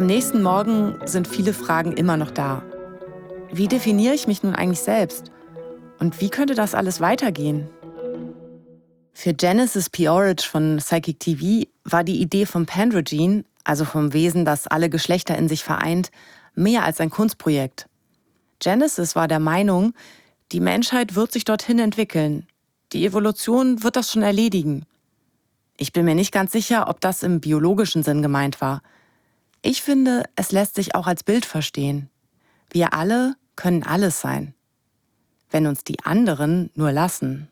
Am nächsten Morgen sind viele Fragen immer noch da. Wie definiere ich mich nun eigentlich selbst? Und wie könnte das alles weitergehen? Für Genesis P-Orridge von Psychic TV war die Idee vom Pandrogen, also vom Wesen, das alle Geschlechter in sich vereint, mehr als ein Kunstprojekt. Genesis war der Meinung, die Menschheit wird sich dorthin entwickeln. Die Evolution wird das schon erledigen. Ich bin mir nicht ganz sicher, ob das im biologischen Sinn gemeint war. Ich finde, es lässt sich auch als Bild verstehen. Wir alle können alles sein, wenn uns die anderen nur lassen.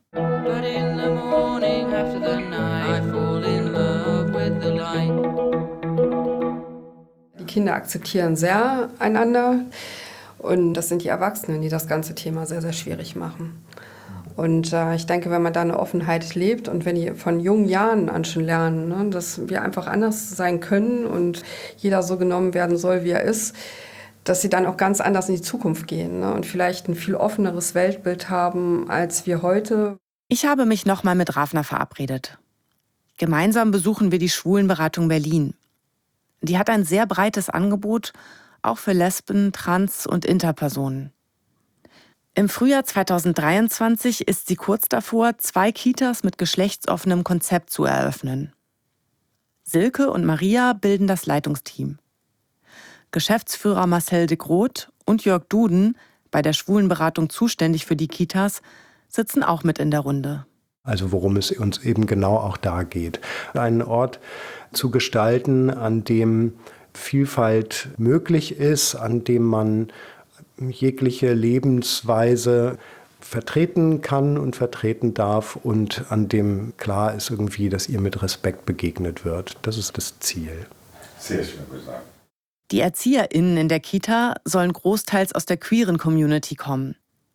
Die Kinder akzeptieren sehr einander und das sind die Erwachsenen, die das ganze Thema sehr, sehr schwierig machen. Und ich denke, wenn man da eine Offenheit lebt und wenn die von jungen Jahren an schon lernen, ne, dass wir einfach anders sein können und jeder so genommen werden soll, wie er ist, dass sie dann auch ganz anders in die Zukunft gehen, ne, und vielleicht ein viel offeneres Weltbild haben als wir heute. Ich habe mich nochmal mit Ravna verabredet. Gemeinsam besuchen wir die Schwulenberatung Berlin. Die hat ein sehr breites Angebot, auch für Lesben, Trans- und Interpersonen. Im Frühjahr 2023 ist sie kurz davor, 2 Kitas mit geschlechtsoffenem Konzept zu eröffnen. Silke und Maria bilden das Leitungsteam. Geschäftsführer Marcel de Groot und Jörg Duden, bei der Schwulenberatung zuständig für die Kitas, sitzen auch mit in der Runde. Also worum es uns eben genau auch da geht. Einen Ort zu gestalten, an dem Vielfalt möglich ist, an dem man jegliche Lebensweise vertreten kann und vertreten darf und an dem klar ist irgendwie, dass ihr mit Respekt begegnet wird. Das ist das Ziel. Sehr schön gesagt. Die ErzieherInnen in der Kita sollen großteils aus der queeren Community kommen.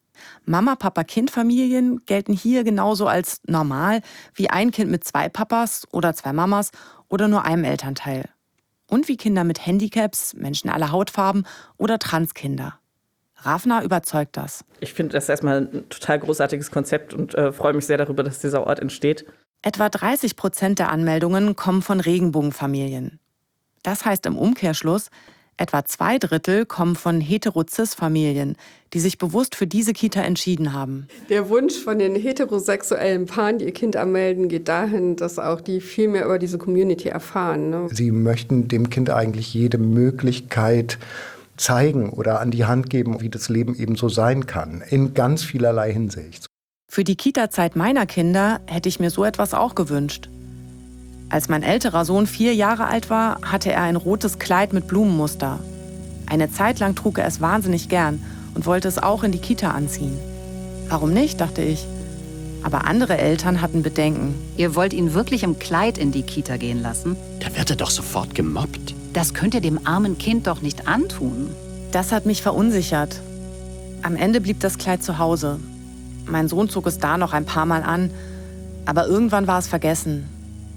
Mama-Papa-Kind-Familien gelten hier genauso als normal wie ein Kind mit 2 Papas oder 2 Mamas oder nur einem Elternteil. Und wie Kinder mit Handicaps, Menschen aller Hautfarben oder Transkinder. Ravna überzeugt das. Ich finde das erstmal ein total großartiges Konzept und freue mich sehr darüber, dass dieser Ort entsteht. Etwa 30% der Anmeldungen kommen von Regenbogenfamilien. Das heißt im Umkehrschluss, etwa 2/3 kommen von hetero-cis-Familien, die sich bewusst für diese Kita entschieden haben. Der Wunsch von den heterosexuellen Paaren, die ihr Kind anmelden, geht dahin, dass auch die viel mehr über diese Community erfahren, ne? Sie möchten dem Kind eigentlich jede Möglichkeit zeigen oder an die Hand geben, wie das Leben eben so sein kann, in ganz vielerlei Hinsicht. Für die Kita-Zeit meiner Kinder hätte ich mir so etwas auch gewünscht. Als mein älterer Sohn 4 Jahre alt war, hatte er ein rotes Kleid mit Blumenmuster. Eine Zeit lang trug er es wahnsinnig gern und wollte es auch in die Kita anziehen. Warum nicht, dachte ich. Aber andere Eltern hatten Bedenken. Ihr wollt ihn wirklich im Kleid in die Kita gehen lassen? Da wird er doch sofort gemobbt. Das könnt ihr dem armen Kind doch nicht antun. Das hat mich verunsichert. Am Ende blieb das Kleid zu Hause. Mein Sohn zog es da noch ein paar Mal an, aber irgendwann war es vergessen.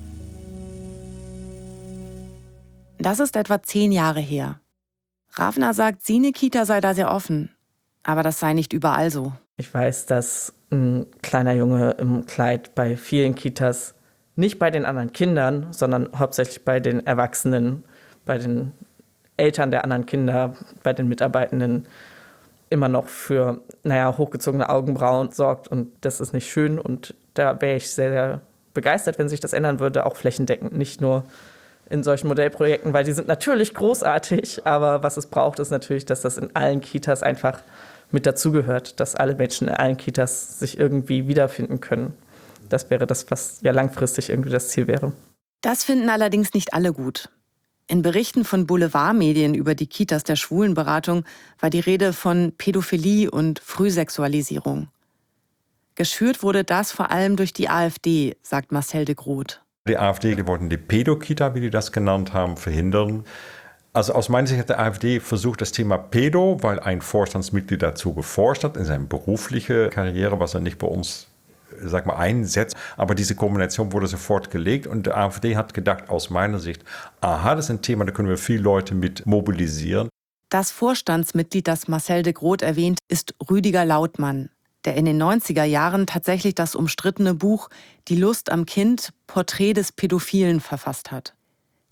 Das ist etwa 10 Jahre her. Ravna sagt, Sine Kita sei da sehr offen. Aber das sei nicht überall so. Ich weiß, dass ein kleiner Junge im Kleid bei vielen Kitas, nicht bei den anderen Kindern, sondern hauptsächlich bei den Erwachsenen, bei den Eltern der anderen Kinder, bei den Mitarbeitenden, immer noch für, hochgezogene Augenbrauen sorgt. Und das ist nicht schön. Und da wäre ich sehr, sehr begeistert, wenn sich das ändern würde, auch flächendeckend, nicht nur in solchen Modellprojekten, weil die sind natürlich großartig, aber was es braucht, ist natürlich, dass das in allen Kitas einfach mit dazugehört, dass alle Menschen in allen Kitas sich irgendwie wiederfinden können. Das wäre das, was ja langfristig irgendwie das Ziel wäre. Das finden allerdings nicht alle gut. In Berichten von Boulevardmedien über die Kitas der Schwulenberatung war die Rede von Pädophilie und Frühsexualisierung. Geschürt wurde das vor allem durch die AfD, sagt Marcel de Groot. Die AfD, die wollten die Pädokita, wie die das genannt haben, verhindern. Also aus meiner Sicht hat die AfD versucht, das Thema Pädo, weil ein Vorstandsmitglied dazu geforscht hat in seiner beruflichen Karriere, was er nicht bei uns, einsetzt. Aber diese Kombination wurde sofort gelegt und die AfD hat gedacht, aus meiner Sicht, aha, das ist ein Thema, da können wir viele Leute mit mobilisieren. Das Vorstandsmitglied, das Marcel de Groot erwähnt, ist Rüdiger Lautmann, der in den 90er Jahren tatsächlich das umstrittene Buch Die Lust am Kind – Porträt des Pädophilen verfasst hat.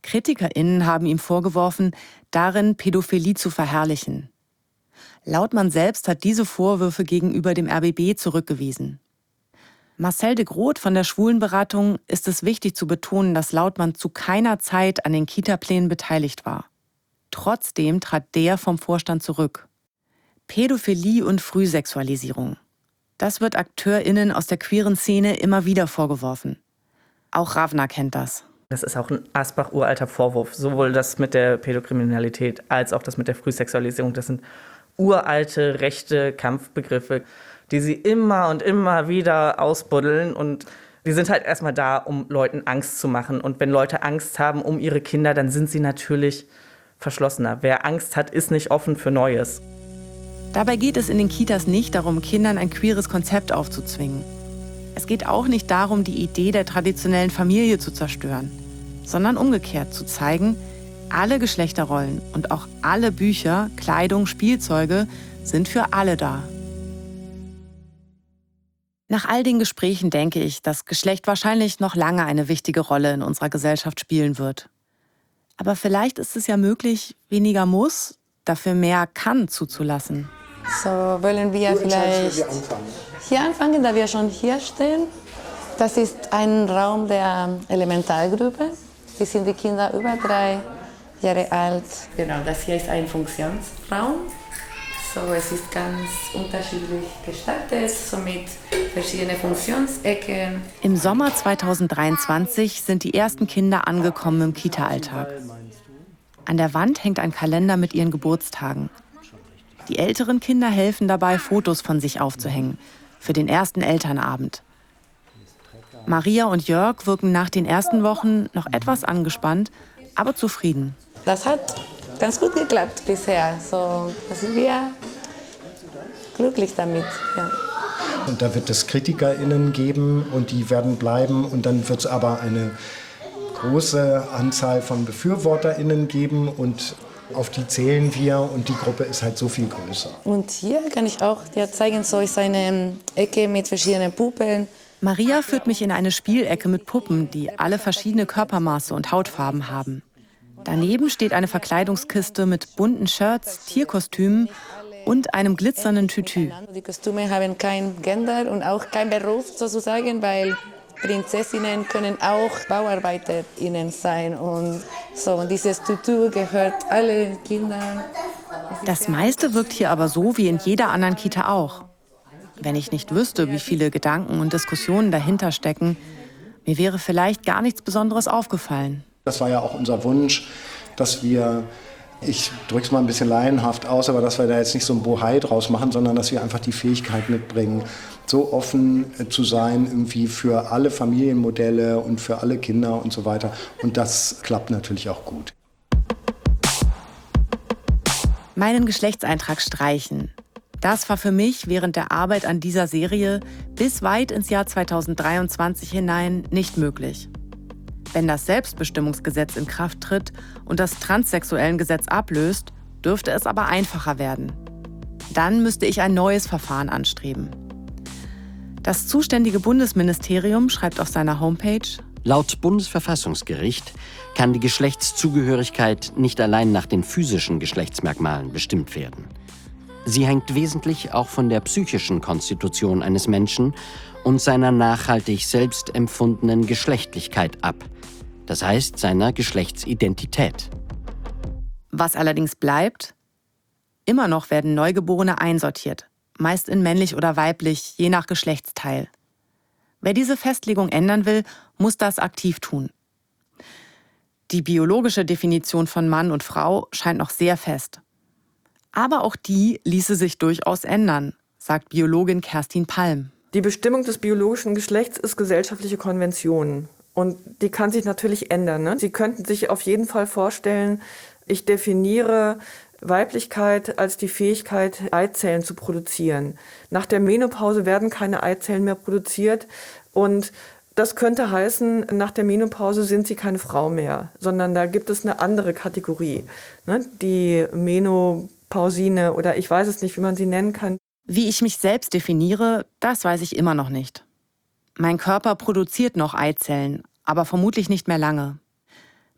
KritikerInnen haben ihm vorgeworfen, darin Pädophilie zu verherrlichen. Lautmann selbst hat diese Vorwürfe gegenüber dem RBB zurückgewiesen. Marcel de Groot von der Schwulenberatung ist es wichtig zu betonen, dass Lautmann zu keiner Zeit an den Kita-Plänen beteiligt war. Trotzdem trat der vom Vorstand zurück. Pädophilie und Frühsexualisierung. Das wird AkteurInnen aus der queeren Szene immer wieder vorgeworfen. Auch Ravna kennt das. Das ist auch ein Asbach-uralter Vorwurf. Sowohl das mit der Pädokriminalität als auch das mit der Frühsexualisierung. Das sind uralte rechte Kampfbegriffe, die sie immer und immer wieder ausbuddeln. Und die sind halt erstmal da, um Leuten Angst zu machen. Und wenn Leute Angst haben um ihre Kinder, dann sind sie natürlich verschlossener. Wer Angst hat, ist nicht offen für Neues. Dabei geht es in den Kitas nicht darum, Kindern ein queeres Konzept aufzuzwingen. Es geht auch nicht darum, die Idee der traditionellen Familie zu zerstören, sondern umgekehrt zu zeigen, alle Geschlechterrollen und auch alle Bücher, Kleidung, Spielzeuge sind für alle da. Nach all den Gesprächen denke ich, dass Geschlecht wahrscheinlich noch lange eine wichtige Rolle in unserer Gesellschaft spielen wird. Aber vielleicht ist es ja möglich, weniger muss, dafür mehr kann zuzulassen. So, wollen wir vielleicht hier anfangen, da wir schon hier stehen? Das ist ein Raum der Elementargruppe. Wir sind die Kinder über 3 Jahre alt. Genau, das hier ist ein Funktionsraum. So, es ist ganz unterschiedlich gestaltet, so mit verschiedenen Funktionsecken. Im Sommer 2023 sind die ersten Kinder angekommen im Kita-Alltag. An der Wand hängt ein Kalender mit ihren Geburtstagen. Die älteren Kinder helfen dabei, Fotos von sich aufzuhängen für den ersten Elternabend. Maria und Jörg wirken nach den ersten Wochen noch etwas angespannt, aber zufrieden. Das hat ganz gut geklappt bisher. So, da sind wir glücklich damit. Ja. Und da wird es KritikerInnen geben und die werden bleiben. Und dann wird es aber eine große Anzahl von BefürworterInnen geben und auf die zählen wir und die Gruppe ist halt so viel größer. Und hier kann ich auch dir zeigen, so ist eine Ecke mit verschiedenen Puppen. Maria führt mich in eine Spielecke mit Puppen, die alle verschiedene Körpermaße und Hautfarben haben. Daneben steht eine Verkleidungskiste mit bunten Shirts, Tierkostümen und einem glitzernden Tütü. Die Kostüme haben kein Gender und auch kein Beruf sozusagen, weil Prinzessinnen können auch BauarbeiterInnen sein. Und dieses Tütü gehört alle Kindern. Das meiste wirkt hier aber so wie in jeder anderen Kita auch. Wenn ich nicht wüsste, wie viele Gedanken und Diskussionen dahinter stecken, mir wäre vielleicht gar nichts Besonderes aufgefallen. Das war ja auch unser Wunsch, dass wir, ich drücke es mal ein bisschen laienhaft aus, aber dass wir da jetzt nicht so ein Bohai draus machen, sondern dass wir einfach die Fähigkeit mitbringen, so offen zu sein irgendwie für alle Familienmodelle und für alle Kinder und so weiter. Und das klappt natürlich auch gut. Meinen Geschlechtseintrag streichen. Das war für mich während der Arbeit an dieser Serie bis weit ins Jahr 2023 hinein nicht möglich. Wenn das Selbstbestimmungsgesetz in Kraft tritt und das Transsexuellengesetz ablöst, dürfte es aber einfacher werden. Dann müsste ich ein neues Verfahren anstreben. Das zuständige Bundesministerium schreibt auf seiner Homepage: Laut Bundesverfassungsgericht kann die Geschlechtszugehörigkeit nicht allein nach den physischen Geschlechtsmerkmalen bestimmt werden. Sie hängt wesentlich auch von der psychischen Konstitution eines Menschen und seiner nachhaltig selbst empfundenen Geschlechtlichkeit ab. Das heißt, seiner Geschlechtsidentität. Was allerdings bleibt: Immer noch werden Neugeborene einsortiert, meist in männlich oder weiblich, je nach Geschlechtsteil. Wer diese Festlegung ändern will, muss das aktiv tun. Die biologische Definition von Mann und Frau scheint noch sehr fest. Aber auch die ließe sich durchaus ändern, sagt Biologin Kerstin Palm. Die Bestimmung des biologischen Geschlechts ist gesellschaftliche Konvention. Und die kann sich natürlich ändern. Ne? Sie könnten sich auf jeden Fall vorstellen, ich definiere Weiblichkeit als die Fähigkeit, Eizellen zu produzieren. Nach der Menopause werden keine Eizellen mehr produziert. Und das könnte heißen, nach der Menopause sind sie keine Frau mehr, sondern da gibt es eine andere Kategorie. Ne? Die Menopausine oder ich weiß es nicht, wie man sie nennen kann. Wie ich mich selbst definiere, das weiß ich immer noch nicht. Mein Körper produziert noch Eizellen, aber vermutlich nicht mehr lange.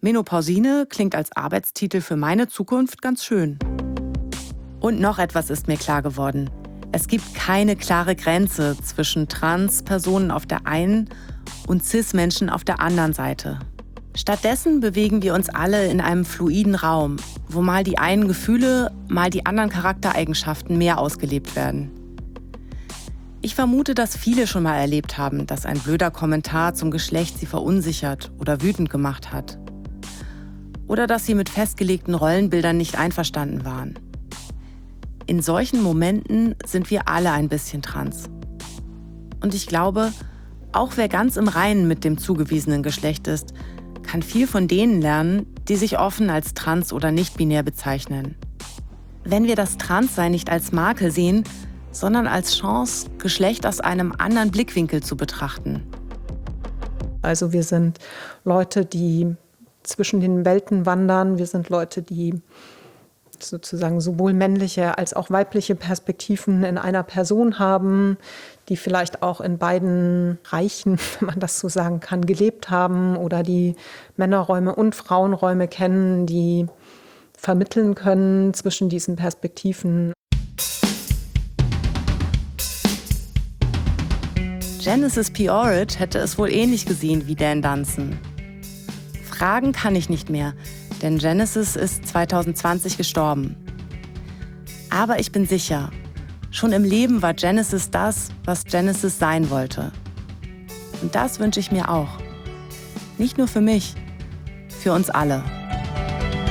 Menopausine klingt als Arbeitstitel für meine Zukunft ganz schön. Und noch etwas ist mir klar geworden. Es gibt keine klare Grenze zwischen Trans-Personen auf der einen und Cis-Menschen auf der anderen Seite. Stattdessen bewegen wir uns alle in einem fluiden Raum, wo mal die einen Gefühle, mal die anderen Charaktereigenschaften mehr ausgelebt werden. Ich vermute, dass viele schon mal erlebt haben, dass ein blöder Kommentar zum Geschlecht sie verunsichert oder wütend gemacht hat. Oder dass sie mit festgelegten Rollenbildern nicht einverstanden waren. In solchen Momenten sind wir alle ein bisschen trans. Und ich glaube, auch wer ganz im Reinen mit dem zugewiesenen Geschlecht ist, kann viel von denen lernen, die sich offen als trans oder nicht-binär bezeichnen. Wenn wir das Transsein nicht als Makel sehen, sondern als Chance, Geschlecht aus einem anderen Blickwinkel zu betrachten. Also wir sind Leute, die zwischen den Welten wandern. Wir sind Leute, die sozusagen sowohl männliche als auch weibliche Perspektiven in einer Person haben, die vielleicht auch in beiden Reichen, wenn man das so sagen kann, gelebt haben oder die Männerräume und Frauenräume kennen, die vermitteln können zwischen diesen Perspektiven. Genesis P-Orridge hätte es wohl ähnlich gesehen wie Dan Dunson. Fragen kann ich nicht mehr, denn Genesis ist 2020 gestorben. Aber ich bin sicher, schon im Leben war Genesis das, was Genesis sein wollte. Und das wünsche ich mir auch. Nicht nur für mich, für uns alle.